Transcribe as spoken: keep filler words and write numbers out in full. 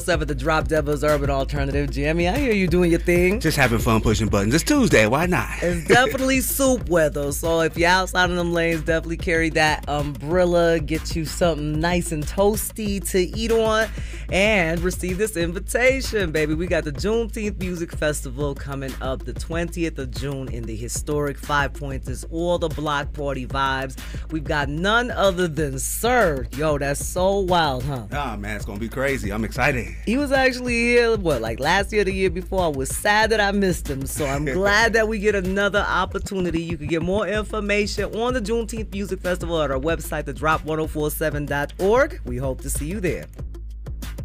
Seven, the Drop Devil's Urban Alternative. Jimmy, I hear you doing your thing. Just having fun pushing buttons. It's Tuesday, why not? It's definitely soup weather, so if you're outside of them lanes, definitely carry that umbrella, get you something nice and toasty to eat on, and receive this invitation, baby. We got the Juneteenth Music Festival coming up the twentieth of June in the historic Five Pointers, all the block party vibes. We've got none other than Sir. Yo, that's so wild, huh? Oh, man, it's going to be crazy. I'm excited. He was actually here, what, like last year or the year before. I was sad that I missed him, so I'm glad that we get another opportunity. You can get more information on the Juneteenth Music Festival at our website, the drop ten forty-seven dot org. We hope to see you there.